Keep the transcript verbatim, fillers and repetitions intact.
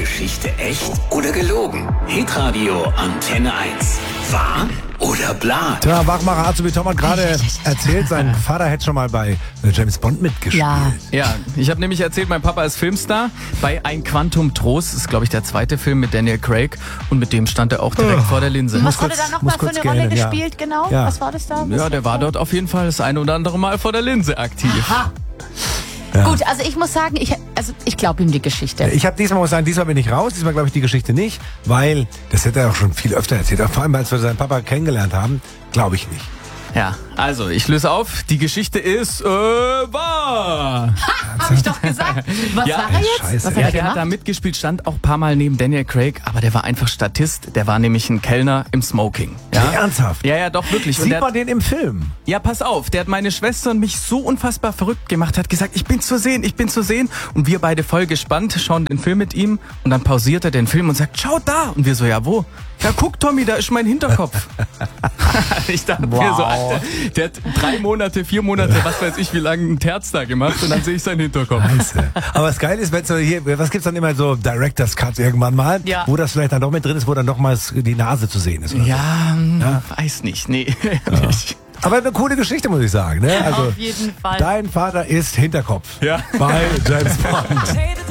Geschichte echt oder gelogen? Hitradio Antenne eins. Wahr oder bla? Tja, Wachmacher Azubi Tom hat gerade erzählt, sein Vater hätte schon mal bei James Bond mitgespielt. Ja. Ja, ich habe nämlich erzählt, mein Papa ist Filmstar bei Ein Quantum Trost. Das ist, glaube ich, der zweite Film mit Daniel Craig. Und mit dem stand er auch direkt Oh. vor der Linse. Was kurz- hat er da muss nochmal für kurz eine Rolle gähnen, ja. gespielt, genau? Ja. Was war das da? Ja, der war dort auf jeden Fall das ein oder andere Mal vor der Linse aktiv. Ha. Ja. Gut, also ich muss sagen, ich, also ich glaube ihm die Geschichte. Ich habe diesmal, muss sagen, diesmal bin ich raus, diesmal glaube ich die Geschichte nicht, weil, das hätte er auch schon viel öfter erzählt, vor allem als wir seinen Papa kennengelernt haben, glaube ich nicht. Ja, also ich löse auf. Die Geschichte ist äh, wahr. Habe ich doch gesagt. Was Ja, war er jetzt? scheiße. Was hat Ja, er der hat gemacht? da mitgespielt, stand auch ein paar Mal neben Daniel Craig, aber der war einfach Statist. Der war nämlich ein Kellner im Smoking. Ja, Ernsthaft? ja, ja doch, wirklich. Und Sieht der, man den im Film? ja, pass auf, der hat meine Schwester und mich so unfassbar verrückt gemacht, hat gesagt, ich bin zu sehen, ich bin zu sehen. Und wir beide voll gespannt, schauen den Film mit ihm und dann pausiert er den Film und sagt, schau da. Und wir so, ja, wo? Ja, guck, Tommy, da ist mein Hinterkopf. Ich dachte mir so, Alter, der hat drei Monate, vier Monate, was weiß ich, wie lange ein Terz da gemacht und dann sehe ich seinen Hinterkopf. Scheiße. Aber das Geile ist, wenn so hier, was gibt's dann immer so Director's Cut irgendwann mal, Ja. wo das vielleicht dann doch mit drin ist, wo dann noch mal die Nase zu sehen ist. Oder? Ja, Ja. weiß nicht, nee. Aber eine coole Geschichte, muss ich sagen. Ne? Also, Auf jeden Fall. dein Vater ist Hinterkopf Ja. bei James Bond.